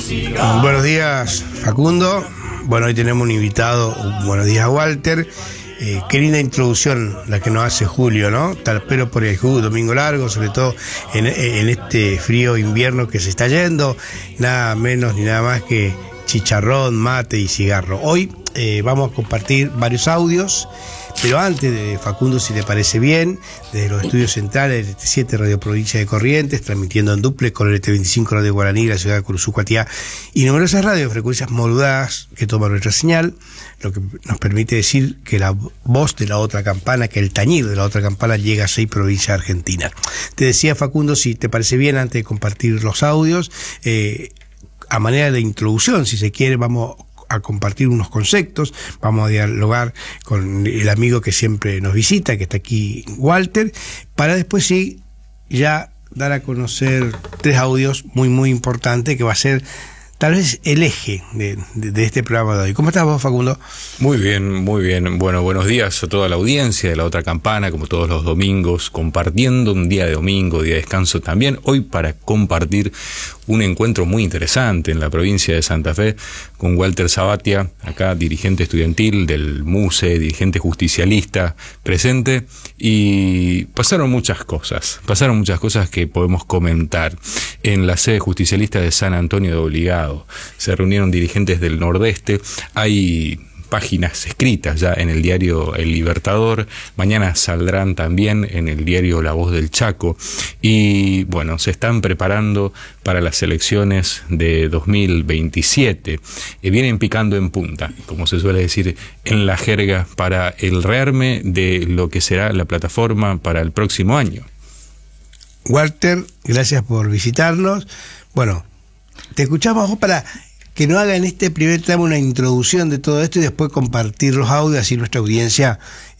Buenos días, Facundo. Bueno, hoy tenemos un invitado. Buenos días, Walter. Qué linda introducción la que nos hace Julio, ¿no? Talpero por el domingo largo, sobre todo en este frío invierno que se está yendo. Nada menos ni nada más que chicharrón, mate y cigarro. Hoy vamos a compartir varios audios, pero antes de Facundo, si te parece bien, desde los estudios centrales del T7 Radio Provincia de Corrientes, transmitiendo en duplex con el T25 Radio Guaraní, la ciudad de Curuzú, Cuatiá, y numerosas radiofrecuencias moduladas que toman nuestra señal, lo que nos permite decir que la voz de la otra campana, que el tañir de la otra campana llega a 6 provincias argentinas. Te decía, Facundo, si te parece bien, antes de compartir los audios, a manera de introducción, si se quiere, vamos a compartir unos conceptos, vamos a dialogar con el amigo que siempre nos visita, que está aquí, Walter, para después sí ya dar a conocer 3 audios muy importantes que va a ser tal vez el eje de este programa de hoy. ¿Cómo estás vos, Facundo? Muy bien, muy bien. Bueno, buenos días a toda la audiencia de La Otra Campana, como todos los domingos, compartiendo un día de domingo, día de descanso también. Hoy para compartir un encuentro muy interesante en la provincia de Santa Fe con Walter Sabatia, acá dirigente estudiantil del MUSE, dirigente justicialista presente, y pasaron muchas cosas que podemos comentar. En la sede justicialista de San Antonio de Obligado se reunieron dirigentes del Nordeste, hay páginas escritas ya en el diario El Libertador, mañana saldrán también en el diario La Voz del Chaco, y bueno, se están preparando para las elecciones de 2027, vienen picando en punta, como se suele decir en la jerga, para el rearme de lo que será la plataforma para el próximo año. Walter, gracias por visitarnos. Bueno, te escuchamos vos para que nos haga en este primer tramo una introducción de todo esto y después compartir los audios, así nuestra audiencia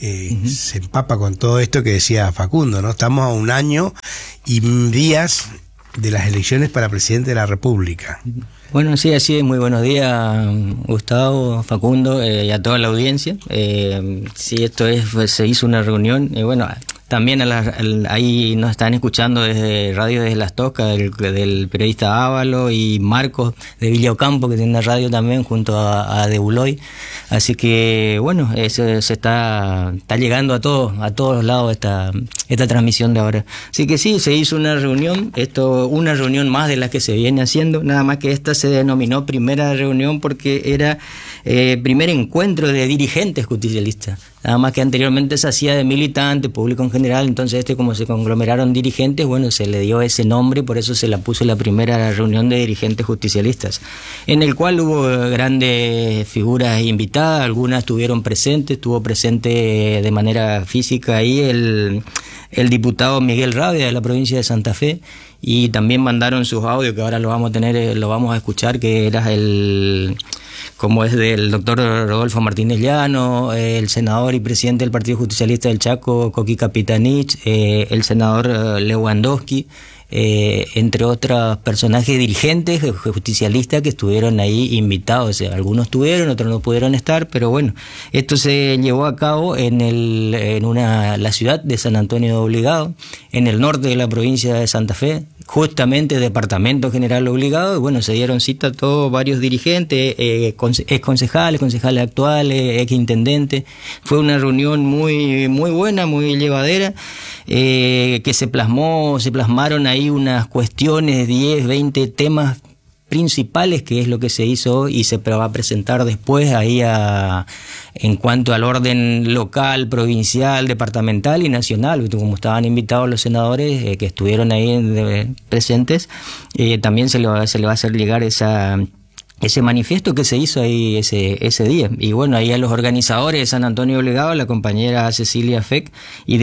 se empapa con todo esto que decía Facundo, ¿no? Estamos a 1 año y días de las elecciones para presidente de la República. Bueno, sí, así es. Muy buenos días, Gustavo, Facundo, y a toda la audiencia. Sí, se hizo una reunión, bueno, también ahí nos están escuchando desde Radio Desde Las Toscas, del periodista Ávalo, y Marcos de Villocampo, que tiene una radio también junto a Debuloy. Así que bueno, se está llegando a todos lados esta transmisión de ahora. Así que sí, se hizo una reunión, una reunión más de las que se viene haciendo, nada más que esta se denominó primera reunión porque era primer encuentro de dirigentes justicialistas. Nada más que anteriormente se hacía de militantes, público en general, entonces como se conglomeraron dirigentes, bueno, se le dio ese nombre, por eso se la puso la primera reunión de dirigentes justicialistas, en el cual hubo grandes figuras invitadas, algunas estuvieron presentes, estuvo presente de manera física ahí el diputado Miguel Rabia de la provincia de Santa Fe, y también mandaron sus audios, que ahora lo vamos a escuchar, que era como es del doctor Rodolfo Martínez Llano, el senador y presidente del Partido Justicialista del Chaco, Coqui Capitanich, el senador Lewandowski, entre otros personajes dirigentes justicialistas que estuvieron ahí invitados. O sea, algunos estuvieron, otros no pudieron estar, pero bueno, esto se llevó a cabo en la ciudad de San Antonio de Obligado, en el norte de la provincia de Santa Fe, justamente Departamento General Obligado, y bueno, se dieron cita a todos, varios dirigentes, ex concejales actuales, ex intendentes. Fue una reunión muy buena, muy llevadera, que se plasmaron ahí unas cuestiones, 10, 20 temas principales, que es lo que se hizo hoy y se va a presentar después ahí en cuanto al orden local, provincial, departamental y nacional. Como estaban invitados los senadores que estuvieron ahí presentes, también se le va a hacer llegar ese manifiesto que se hizo ahí ese día. Y bueno, ahí a los organizadores de San Antonio Obligado, la compañera Cecilia Feck, y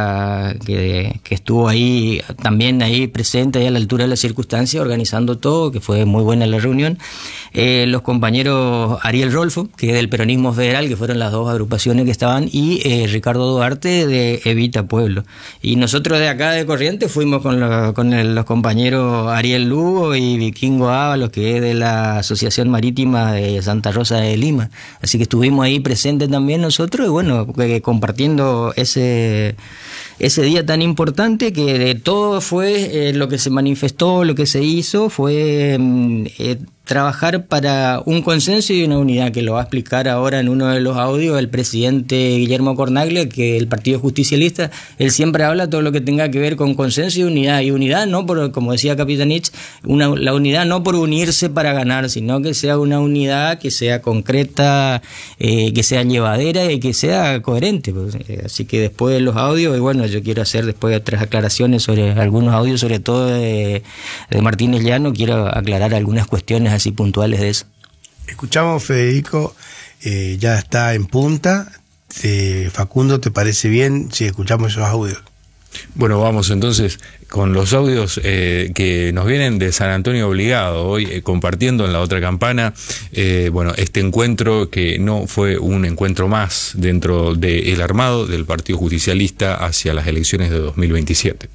que estuvo ahí también ahí presente, ahí a la altura de la circunstancia, organizando todo, que fue muy buena la reunión. Los compañeros Ariel Rolfo, que es del Peronismo Federal, que fueron las 2 agrupaciones que estaban, y Ricardo Duarte de Evita Pueblo. Y nosotros de acá de Corrientes fuimos con los compañeros Ariel Lugo y Vikingo Ábalos, que es de la Asociación Marítima de Santa Rosa de Lima. Así que estuvimos ahí presentes también nosotros, y bueno, compartiendo ese día tan importante, que de todo fue lo que se manifestó, lo que se hizo, fue trabajar para un consenso y una unidad, que lo va a explicar ahora en uno de los audios el presidente Guillermo Cornaglia, que el Partido Justicialista, él siempre habla todo lo que tenga que ver con consenso y unidad no por, como decía Capitanich, la unidad no por unirse para ganar, sino que sea una unidad que sea concreta, que sea llevadera y que sea coherente. Así que después de los audios, y bueno, yo quiero hacer después otras aclaraciones sobre algunos audios, sobre todo de Martínez Llano, quiero aclarar algunas cuestiones así puntuales de eso. Escuchamos, Federico, ya está en punta. Facundo, ¿te parece bien si escuchamos esos audios? Bueno, vamos entonces con los audios que nos vienen de San Antonio Obligado, hoy compartiendo en la otra campana, bueno, este encuentro que no fue un encuentro más dentro del armado del Partido Justicialista hacia las elecciones de 2027.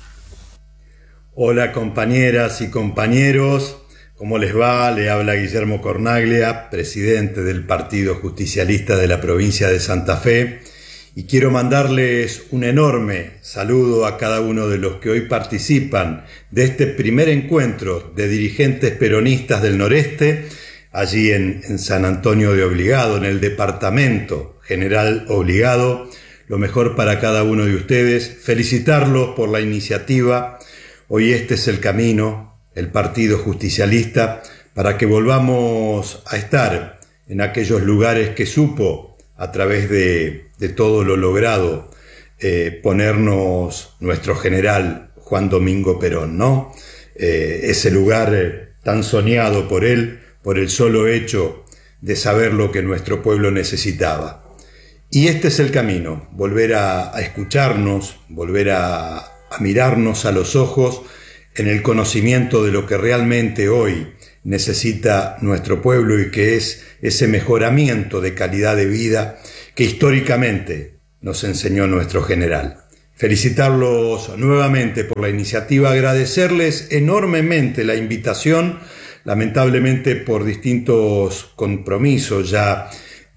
Hola compañeras y compañeros, ¿cómo les va? Le habla Guillermo Cornaglia, presidente del Partido Justicialista de la provincia de Santa Fe, y quiero mandarles un enorme saludo a cada uno de los que hoy participan de este primer encuentro de dirigentes peronistas del noreste, allí en San Antonio de Obligado, en el departamento General Obligado. Lo mejor para cada uno de ustedes, felicitarlos por la iniciativa. Hoy este es el camino, el Partido Justicialista, para que volvamos a estar en aquellos lugares que supo, a través de todo lo logrado, ponernos nuestro general Juan Domingo Perón, ¿no? Ese lugar tan soñado por él, por el solo hecho de saber lo que nuestro pueblo necesitaba. Y este es el camino, volver a escucharnos, volver a mirarnos a los ojos en el conocimiento de lo que realmente hoy necesita nuestro pueblo y que es ese mejoramiento de calidad de vida que históricamente nos enseñó nuestro general. Felicitarlos nuevamente por la iniciativa, agradecerles enormemente la invitación, lamentablemente por distintos compromisos ya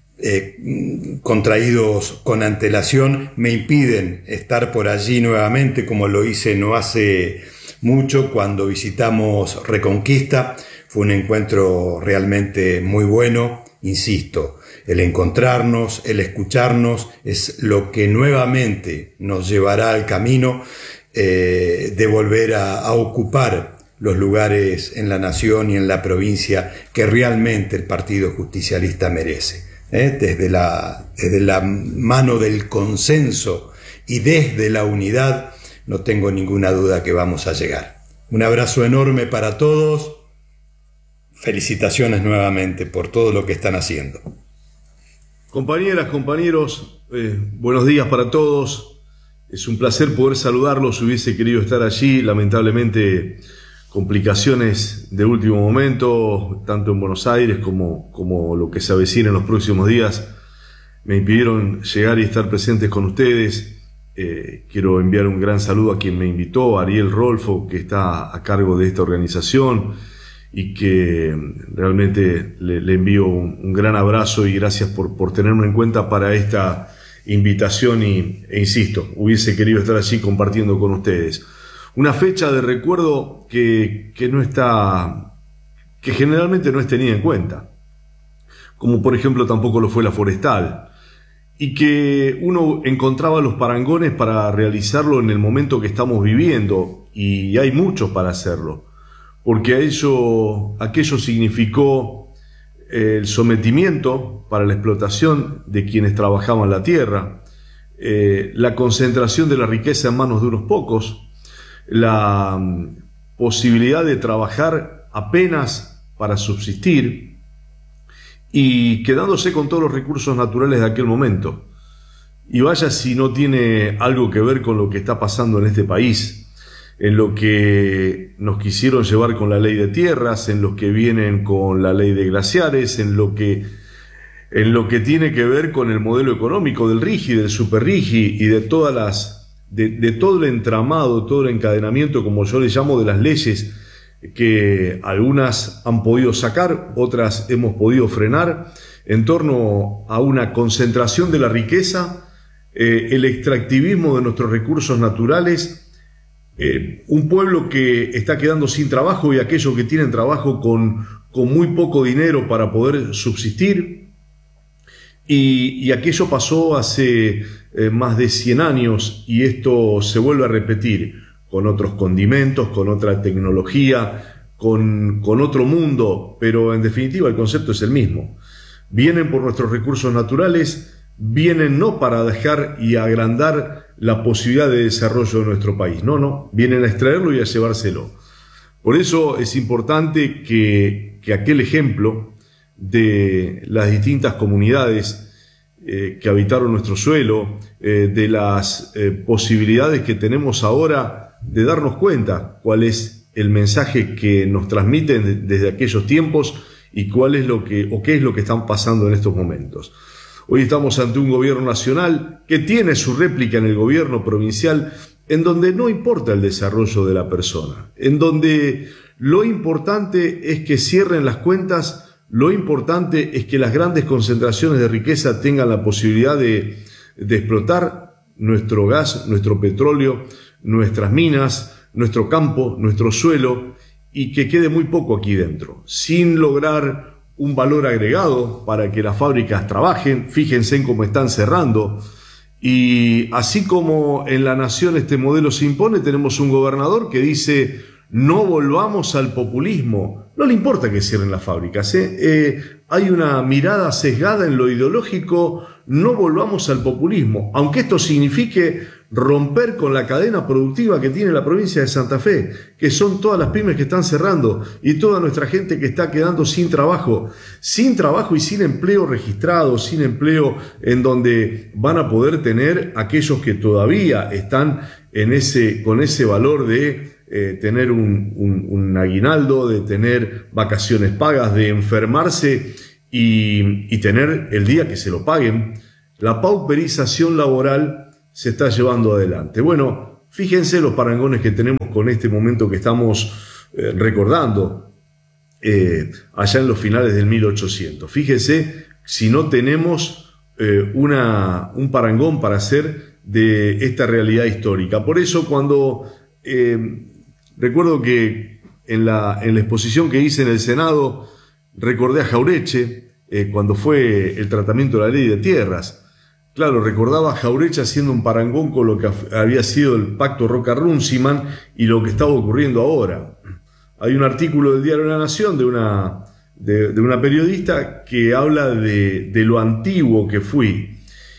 contraídos con antelación me impiden estar por allí nuevamente, como lo hice no hace mucho cuando visitamos Reconquista. Fue un encuentro realmente muy bueno, insisto, el encontrarnos, el escucharnos es lo que nuevamente nos llevará al camino de volver a ocupar los lugares en la nación y en la provincia que realmente el Partido Justicialista merece. Desde la mano del consenso y desde la unidad, no tengo ninguna duda que vamos a llegar. Un abrazo enorme para todos. Felicitaciones nuevamente por todo lo que están haciendo. Compañeras, compañeros, buenos días para todos. Es un placer poder saludarlos. Hubiese querido estar allí, lamentablemente complicaciones de último momento, tanto en Buenos Aires como lo que se avecina en los próximos días, me impidieron llegar y estar presentes con ustedes. Quiero enviar un gran saludo a quien me invitó, Ariel Rolfo, que está a cargo de esta organización y que realmente le envío un gran abrazo y gracias por tenerme en cuenta para esta invitación e insisto, hubiese querido estar allí compartiendo con ustedes. Una fecha de recuerdo que generalmente no es tenida en cuenta, como por ejemplo tampoco lo fue la forestal, y que uno encontraba los parangones para realizarlo en el momento que estamos viviendo, y hay muchos para hacerlo, porque aquello significó el sometimiento para la explotación de quienes trabajaban la tierra, la concentración de la riqueza en manos de unos pocos, la posibilidad de trabajar apenas para subsistir y quedándose con todos los recursos naturales de aquel momento. Y vaya si no tiene algo que ver con lo que está pasando en este país, en lo que nos quisieron llevar con la ley de tierras, en lo que vienen con la ley de glaciares, en lo que tiene que ver con el modelo económico del RIGI, del SuperRIGI y de todas las de todo el entramado, todo el encadenamiento, como yo le llamo, de las leyes que algunas han podido sacar, otras hemos podido frenar, en torno a una concentración de la riqueza, el extractivismo de nuestros recursos naturales, un pueblo que está quedando sin trabajo y aquellos que tienen trabajo con con muy poco dinero para poder subsistir, y aquello pasó hace más de 100 años y esto se vuelve a repetir con otros condimentos, con otra tecnología, con otro mundo, pero en definitiva el concepto es el mismo. Vienen por nuestros recursos naturales, vienen no para dejar y agrandar la posibilidad de desarrollo de nuestro país, no, vienen a extraerlo y a llevárselo. Por eso es importante que aquel ejemplo de las distintas comunidades que habitaron nuestro suelo, de las posibilidades que tenemos ahora de darnos cuenta cuál es el mensaje que nos transmiten desde aquellos tiempos y cuál es qué es lo que están pasando en estos momentos. Hoy estamos ante un gobierno nacional que tiene su réplica en el gobierno provincial, en donde no importa el desarrollo de la persona, en donde lo importante es que cierren las cuentas, lo importante es que las grandes concentraciones de riqueza tengan la posibilidad de explotar nuestro gas, nuestro petróleo, nuestras minas, nuestro campo, nuestro suelo, y que quede muy poco aquí dentro, sin lograr un valor agregado para que las fábricas trabajen. Fíjense en cómo están cerrando. Y así como en la nación este modelo se impone, tenemos un gobernador que dice: no volvamos al populismo. No le importa que cierren las fábricas, hay una mirada sesgada en lo ideológico. No volvamos al populismo, aunque esto signifique romper con la cadena productiva que tiene la provincia de Santa Fe, que son todas las pymes que están cerrando y toda nuestra gente que está quedando sin trabajo y sin empleo registrado, sin empleo en donde van a poder tener aquellos que todavía están con ese valor de tener un aguinaldo, de tener vacaciones pagas, de enfermarse y tener el día que se lo paguen. La pauperización laboral se está llevando adelante. Bueno, fíjense los parangones que tenemos con este momento que estamos recordando allá en los finales del 1800. Fíjense si no tenemos un parangón para hacer de esta realidad histórica. Por eso cuando recuerdo que en la exposición que hice en el Senado recordé a Jauretche cuando fue el tratamiento de la ley de tierras. Claro, recordaba a Jauretche haciendo un parangón con lo que había sido el pacto Roca-Runciman y lo que estaba ocurriendo ahora. Hay un artículo del diario La Nación de una periodista que habla de lo antiguo que fui.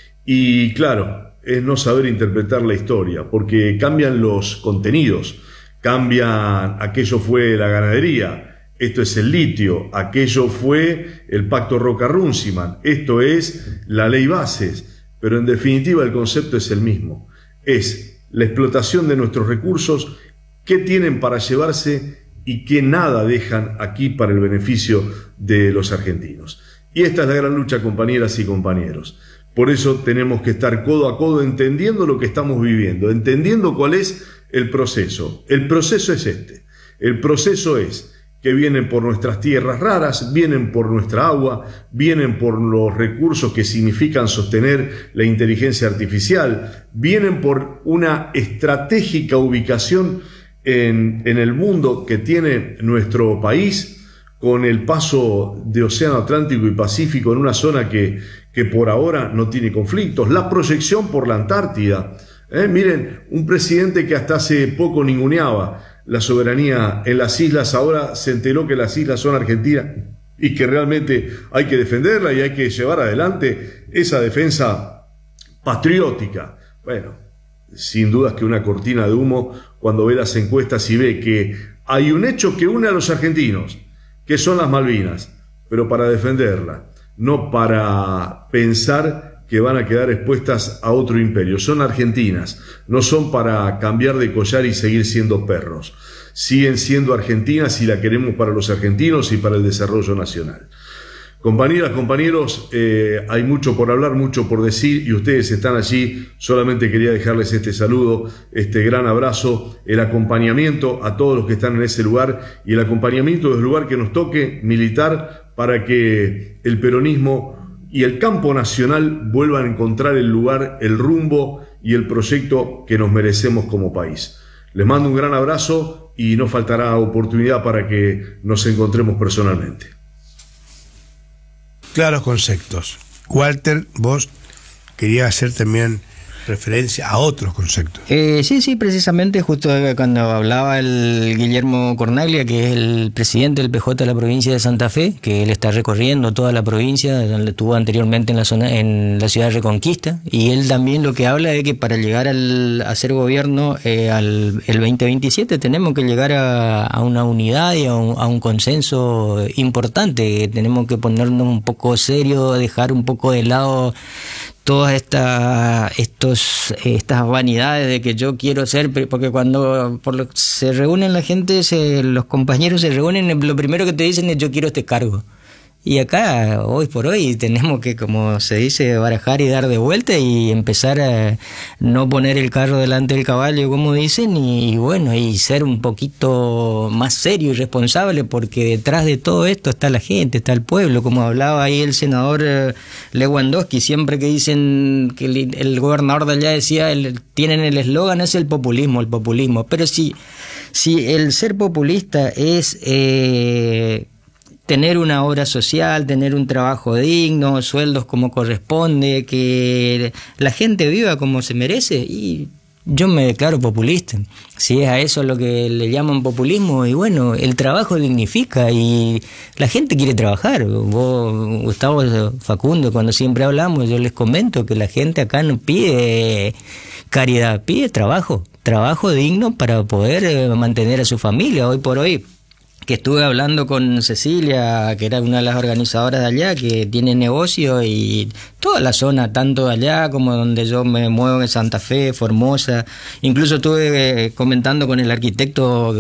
Y claro, es no saber interpretar la historia, porque cambian los contenidos, cambian, aquello fue la ganadería, esto es el litio, aquello fue el pacto Roca-Runciman, esto es la ley Bases. Pero en definitiva el concepto es el mismo, es la explotación de nuestros recursos, qué tienen para llevarse y qué nada dejan aquí para el beneficio de los argentinos. Y esta es la gran lucha, compañeras y compañeros. Por eso tenemos que estar codo a codo entendiendo lo que estamos viviendo, entendiendo cuál es el proceso. El proceso es este, el proceso es que vienen por nuestras tierras raras, vienen por nuestra agua, vienen por los recursos que significan sostener la inteligencia artificial, vienen por una estratégica ubicación en el mundo que tiene nuestro país, con el paso de Océano Atlántico y Pacífico en una zona que por ahora no tiene conflictos, la proyección por la Antártida. Miren, un presidente que hasta hace poco ninguneaba la soberanía en las islas, ahora se enteró que las islas son argentinas y que realmente hay que defenderla y hay que llevar adelante esa defensa patriótica. Bueno, sin dudas que una cortina de humo cuando ve las encuestas y ve que hay un hecho que une a los argentinos, que son las Malvinas, pero para defenderla, no para pensar que van a quedar expuestas a otro imperio. Son argentinas, no son para cambiar de collar y seguir siendo perros. Siguen siendo argentinas y la queremos para los argentinos y para el desarrollo nacional. Compañeras, compañeros, hay mucho por hablar, mucho por decir y ustedes están allí. Solamente quería dejarles este saludo, este gran abrazo, el acompañamiento a todos los que están en ese lugar y el acompañamiento del lugar que nos toque militar para que el peronismo y el campo nacional vuelvan a encontrar el lugar, el rumbo y el proyecto que nos merecemos como país. Les mando un gran abrazo y no faltará oportunidad para que nos encontremos personalmente. Claros conceptos. Walter, vos querías hacer también referencia a otros conceptos. Sí, precisamente justo cuando hablaba el Guillermo Cornaglia, que es el presidente del PJ de la provincia de Santa Fe, que él está recorriendo toda la provincia, donde estuvo anteriormente en la ciudad de Reconquista, y él también lo que habla es que para llegar a ser gobierno el 2027 tenemos que llegar a una unidad y a un consenso importante. Tenemos que ponernos un poco serios, dejar un poco de lado todas estas vanidades de que yo quiero ser, porque cuando se reúnen la gente, los compañeros se reúnen, lo primero que te dicen es yo quiero este cargo. Y acá, hoy por hoy, tenemos que, como se dice, barajar y dar de vuelta y empezar a no poner el carro delante del caballo, como dicen, y bueno, y ser un poquito más serio y responsable, porque detrás de todo esto está la gente, está el pueblo, como hablaba ahí el senador Lewandowski, siempre que dicen que el gobernador de allá decía, tienen el eslogan, es el populismo, pero si el ser populista es tener una obra social, tener un trabajo digno, sueldos como corresponde, que la gente viva como se merece, y yo me declaro populista. Si es a eso lo que le llaman populismo, y bueno, el trabajo dignifica y la gente quiere trabajar. Vos, Gustavo, Facundo, cuando siempre hablamos, yo les comento que la gente acá no pide caridad, pide trabajo digno para poder mantener a su familia. Hoy por hoy, que estuve hablando con Cecilia, que era una de las organizadoras de allá, que tiene negocio, y toda la zona, tanto de allá como donde yo me muevo, en Santa Fe, Formosa. Incluso estuve comentando con el arquitecto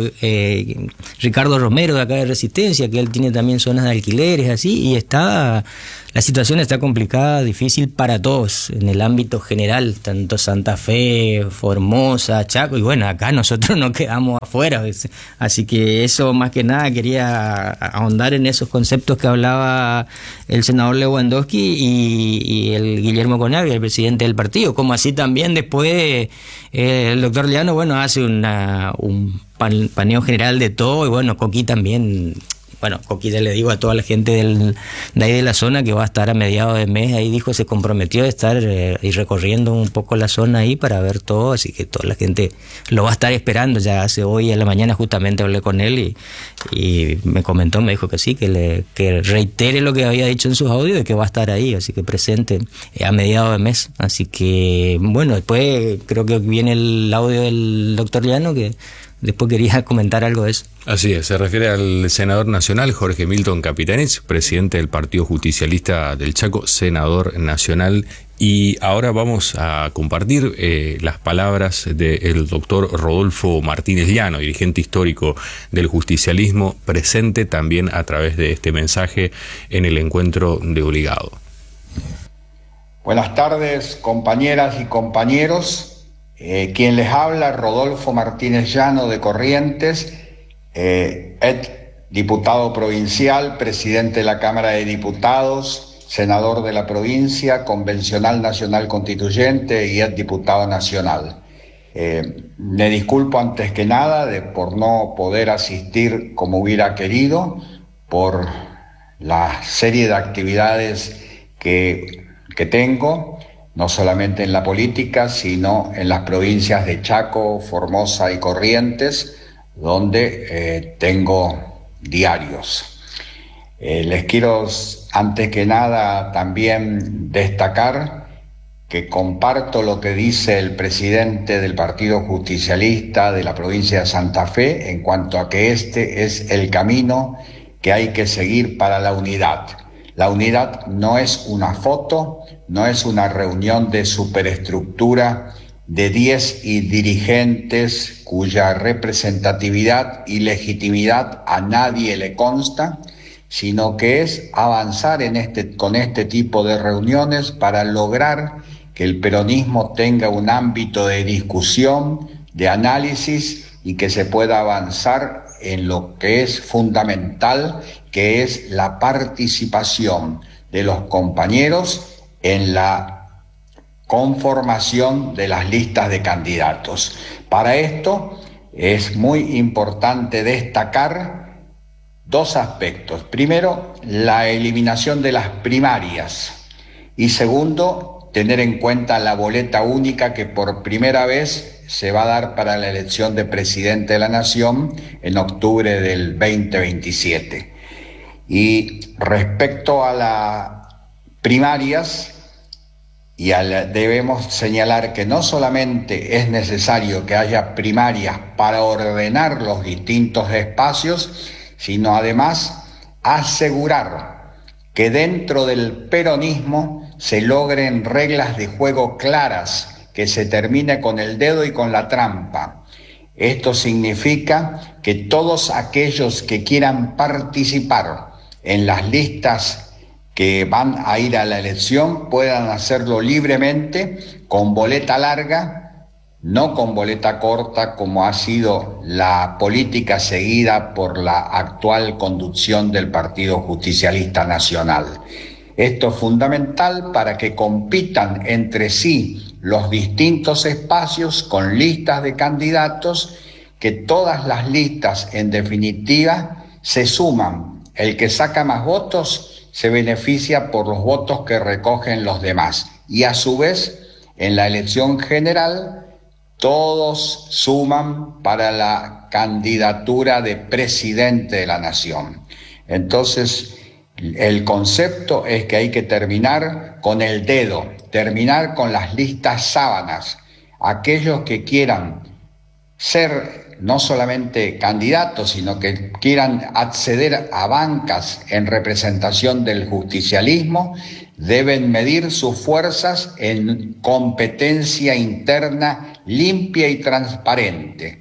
Ricardo Romero de acá de Resistencia, que él tiene también zonas de alquileres, así, y la situación está complicada, difícil para todos en el ámbito general, tanto Santa Fe, Formosa, Chaco, y bueno, acá nosotros no quedamos afuera. Así que eso, más que nada, quería ahondar en esos conceptos que hablaba el senador Lewandowski y el Guillermo Cornaglia, el presidente del partido, como así también después el doctor Llano, bueno, hace un paneo general de todo, y bueno, Coqui también. Bueno, Coqui, ya le digo a toda la gente de ahí de la zona que va a estar a mediados de mes, ahí dijo, se comprometió a estar y recorriendo un poco la zona ahí para ver todo, así que toda la gente lo va a estar esperando. Ya hoy a la mañana justamente hablé con él y me comentó, me dijo que sí, que reitere lo que había dicho en sus audios, y que va a estar ahí, así que presente a mediados de mes. Así que, bueno, después creo que viene el audio del doctor Llano, que después quería comentar algo de eso. Así es, se refiere al senador nacional Jorge Milton Capitanich, presidente del Partido Justicialista del Chaco, senador nacional. Y ahora vamos a compartir las palabras del doctor Rodolfo Martínez Llano, dirigente histórico del justicialismo, presente también a través de este mensaje en el encuentro de Obligado. Buenas tardes, compañeras y compañeros. Quien les habla, Rodolfo Martínez Llano de Corrientes, diputado provincial, presidente de la Cámara de Diputados, senador de la provincia, convencional nacional constituyente y diputado nacional. Me disculpo antes que nada por no poder asistir como hubiera querido, por la serie de actividades que tengo, no solamente en la política, sino en las provincias de Chaco, Formosa y Corrientes, donde tengo diarios. Les quiero, antes que nada, también destacar que comparto lo que dice el presidente del Partido Justicialista de la provincia de Santa Fe en cuanto a que este es el camino que hay que seguir para la unidad. La unidad no es una foto, no es una reunión de superestructura de 10 dirigentes cuya representatividad y legitimidad a nadie le consta, sino que es avanzar con este tipo de reuniones para lograr que el peronismo tenga un ámbito de discusión, de análisis, y que se pueda avanzar en lo que es fundamental, que es la participación de los compañeros en la conformación de las listas de candidatos. Para esto es muy importante destacar dos aspectos. Primero, la eliminación de las primarias y segundo, tener en cuenta la boleta única que por primera vez se va a dar para la elección de presidente de la Nación en octubre del 2027. Y respecto a las primarias, debemos señalar que no solamente es necesario que haya primarias para ordenar los distintos espacios, sino además asegurar que dentro del peronismo se logren reglas de juego claras, que se termine con el dedo y con la trampa. Esto significa que todos aquellos que quieran participar en las listas que van a ir a la elección puedan hacerlo libremente, con boleta larga, no con boleta corta, como ha sido la política seguida por la actual conducción del Partido Justicialista Nacional. Esto es fundamental para que compitan entre sí los distintos espacios con listas de candidatos, que todas las listas en definitiva se suman. El que saca más votos se beneficia por los votos que recogen los demás. Y a su vez, en la elección general, todos suman para la candidatura de presidente de la nación. Entonces, el concepto es que hay que terminar con el dedo, terminar con las listas sábanas. Aquellos que quieran ser no solamente candidatos, sino que quieran acceder a bancas en representación del justicialismo, deben medir sus fuerzas en competencia interna limpia y transparente.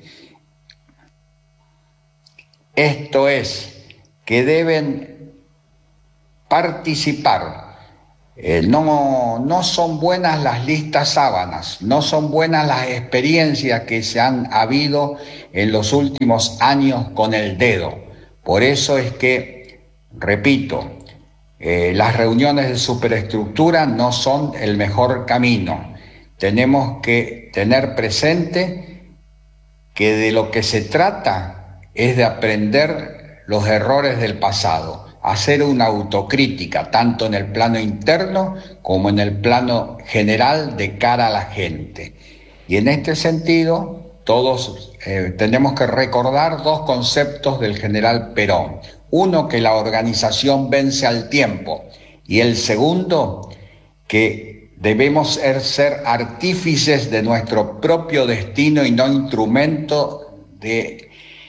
Esto es, que deben participar. No son buenas las listas sábanas, no son buenas las experiencias que se han habido en los últimos años con el dedo. Por eso es que, repito, las reuniones de superestructura no son el mejor camino. Tenemos que tener presente que de lo que se trata es de aprender los errores del pasado, hacer una autocrítica, tanto en el plano interno como en el plano general de cara a la gente. Y en este sentido, todos tenemos que recordar dos conceptos del general Perón. Uno, que la organización vence al tiempo, y el segundo, que debemos ser artífices de nuestro propio destino y no instrumento de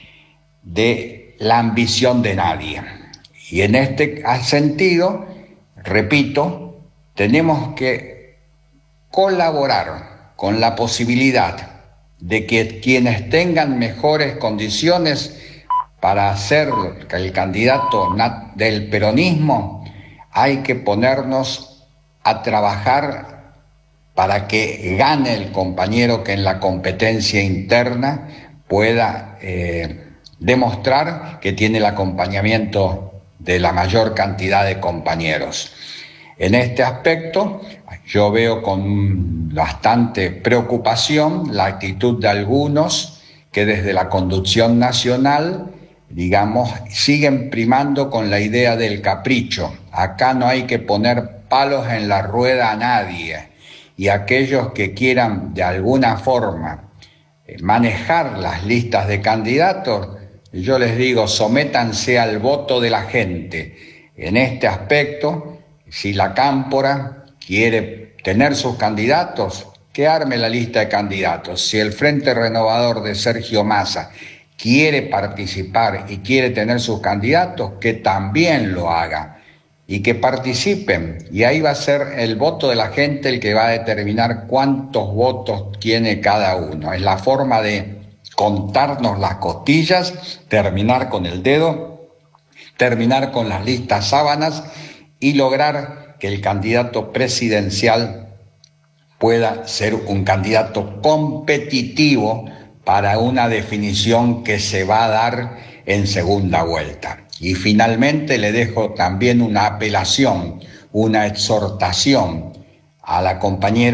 la ambición de nadie. Y en este sentido, repito, tenemos que colaborar con la posibilidad de que quienes tengan mejores condiciones para ser el candidato del peronismo, hay que ponernos a trabajar para que gane el compañero que en la competencia interna pueda demostrar que tiene el acompañamiento de la mayor cantidad de compañeros. En este aspecto, yo veo con bastante preocupación la actitud de algunos que desde la conducción nacional, digamos, siguen primando con la idea del capricho. Acá no hay que poner palos en la rueda a nadie, y aquellos que quieran de alguna forma manejar las listas de candidatos, yo les digo, sométanse al voto de la gente. En este aspecto, si la Cámpora quiere tener sus candidatos, que arme la lista de candidatos. Si el Frente Renovador de Sergio Massa quiere participar y quiere tener sus candidatos, que también lo haga y que participen. Y ahí va a ser el voto de la gente el que va a determinar cuántos votos tiene cada uno. Es la forma de contarnos las costillas, terminar con el dedo, terminar con las listas sábanas y lograr que el candidato presidencial pueda ser un candidato competitivo para una definición que se va a dar en segunda vuelta. Y finalmente le dejo también una apelación, una exhortación a la compañera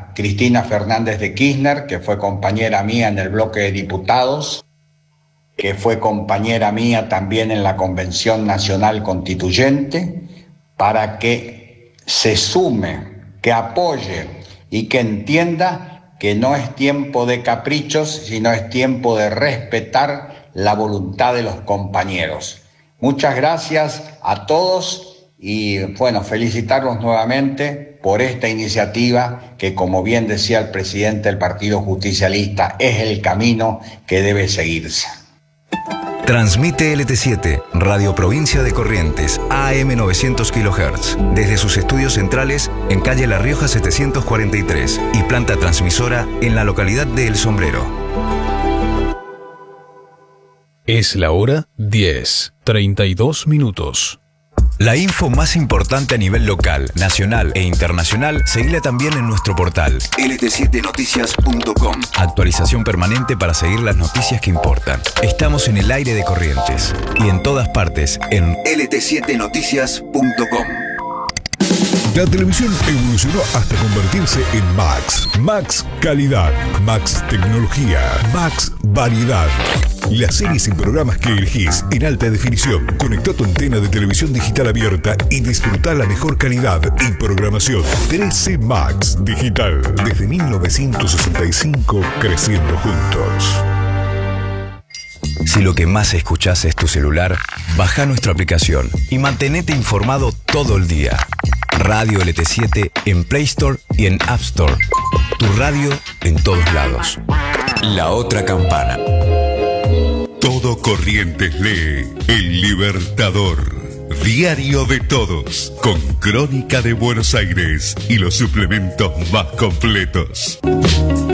señora Cristina Fernández de Kirchner, que fue compañera mía en el bloque de diputados, que fue compañera mía también en la Convención Nacional Constituyente, para que se sume, que apoye y que entienda que no es tiempo de caprichos, sino es tiempo de respetar la voluntad de los compañeros. Muchas gracias a todos y bueno, felicitarlos nuevamente por esta iniciativa que, como bien decía el presidente del Partido Justicialista, es el camino que debe seguirse. Transmite LT7, Radio Provincia de Corrientes, AM 900 kHz, desde sus estudios centrales en calle La Rioja 743 y planta transmisora en la localidad de El Sombrero. Es la hora 10:32. La info más importante a nivel local, nacional e internacional, seguila también en nuestro portal lt7noticias.com. Actualización permanente para seguir las noticias que importan. Estamos en el aire de Corrientes y en todas partes en lt7noticias.com. La televisión evolucionó hasta convertirse en Max. Max Calidad, Max Tecnología, Max Variedad. Las series y programas que elegís en alta definición. Conectá tu antena de televisión digital abierta y disfrutá la mejor calidad y programación. 13 Max Digital. Desde 1965, creciendo juntos. Si lo que más escuchás es tu celular, baja nuestra aplicación y mantenete informado todo el día. Radio LT7 en Play Store y en App Store. Tu radio en todos lados. La otra campana. Todo Corrientes lee El Libertador, diario de todos, con crónica de Buenos Aires y los suplementos más completos.